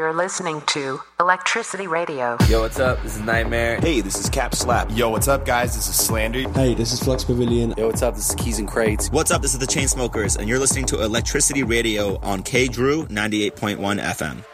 You're listening to Electricity Radio. Yo, what's up? This is Nightmare. Hey, this is Cap Slap. Yo, what's up, guys? This is Slander. Hey, this is Flux Pavilion. Yo, what's up? This is Keys and Crates. What's up? This is the Chainsmokers, and you're listening to Electricity Radio on K Drew 98.1 FM.